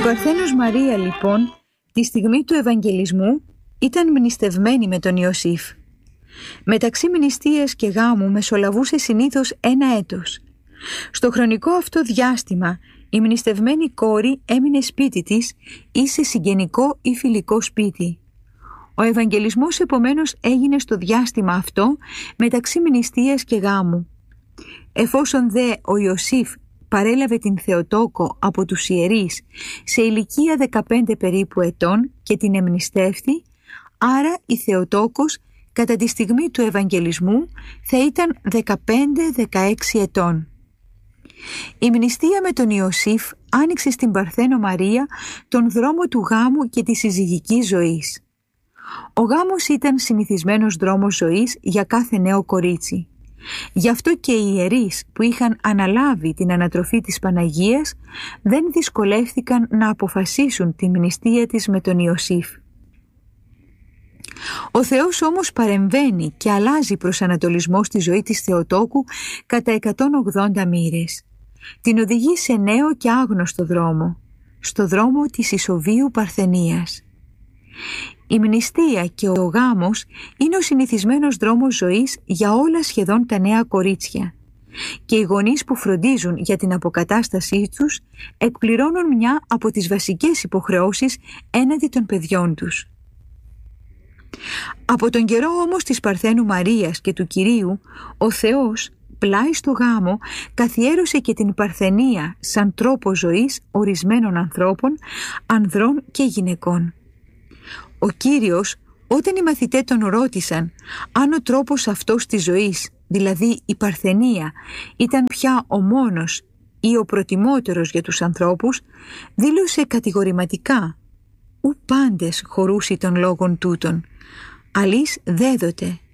Παρθένος Μαρία λοιπόν τη στιγμή του Ευαγγελισμού ήταν μνηστευμένη με τον Ιωσήφ. Μεταξύ μνηστείας και γάμου μεσολαβούσε συνήθως 1 έτος. Στο χρονικό αυτό διάστημα η μνηστευμένη κόρη έμεινε σπίτι της ή σε συγγενικό ή φιλικό σπίτι. Ο Ευαγγελισμός επομένως έγινε στο διάστημα αυτό μεταξύ μνηστείας και γάμου. Εφόσον δε ο Ιωσήφ παρέλαβε την Θεοτόκο από τους ιερείς σε ηλικία 15 περίπου ετών και την εμνηστεύθη, άρα η Θεοτόκος κατά τη στιγμή του Ευαγγελισμού θα ήταν 15-16 ετών. Η μνηστεία με τον Ιωσήφ άνοιξε στην Παρθένο Μαρία τον δρόμο του γάμου και της συζυγικής ζωής. Ο γάμος ήταν συνηθισμένος δρόμος ζωής για κάθε νέο κορίτσι. Γι' αυτό και οι ιερείς που είχαν αναλάβει την ανατροφή της Παναγίας δεν δυσκολεύθηκαν να αποφασίσουν τη μνηστεία της με τον Ιωσήφ. Ο Θεός όμως παρεμβαίνει και αλλάζει προσανατολισμό στη ζωή της Θεοτόκου κατά 180 μοίρες. Την οδηγεί σε νέο και άγνωστο δρόμο, στο δρόμο της ισοβίου παρθενίας. Η μνηστεία και ο γάμος είναι ο συνηθισμένος δρόμος ζωής για όλα σχεδόν τα νέα κορίτσια και οι γονείς που φροντίζουν για την αποκατάστασή τους εκπληρώνουν μια από τις βασικές υποχρεώσεις έναντι των παιδιών τους. Από τον καιρό όμως της Παρθένου Μαρίας και του Κυρίου, ο Θεός πλάι στο γάμο καθιέρωσε και την παρθενία σαν τρόπο ζωής ορισμένων ανθρώπων, ανδρών και γυναικών. Ο Κύριος, όταν οι μαθητές τον ρώτησαν αν ο τρόπος αυτός της ζωής, δηλαδή η παρθενία, ήταν πια ο μόνος ή ο προτιμότερος για τους ανθρώπους, δήλωσε κατηγορηματικά «Ου πάντες χωρούσι των λόγων τούτων, αλής δέδοτε».